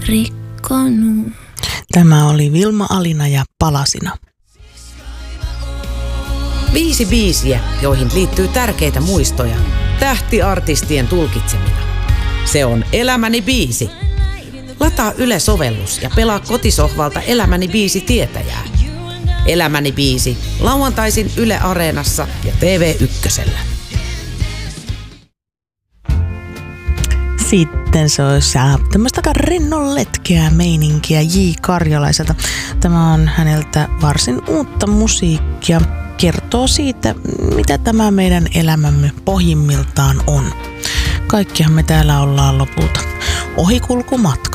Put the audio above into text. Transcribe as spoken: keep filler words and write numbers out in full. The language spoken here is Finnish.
rikkonut. Tämä oli Vilma Alina ja Palasina. Viisi biisiä, joihin liittyy tärkeitä muistoja. Tähtiartistien tulkitsemina. Se on Elämäni biisi. Lataa Yle-sovellus ja pelaa kotisohvalta Elämäni biisi tietäjää. Elämäni biisi. Lauantaisin Yle Areenassa ja T V ykkösellä. Sitten se olisi tämmöistä aika rennon letkeää meininkiä J. Karjalaiselta. Tämä on häneltä varsin uutta musiikkia. Kertoo siitä, mitä tämä meidän elämämme pohjimmiltaan on. Kaikkihan me täällä ollaan lopulta ohikulkumatka.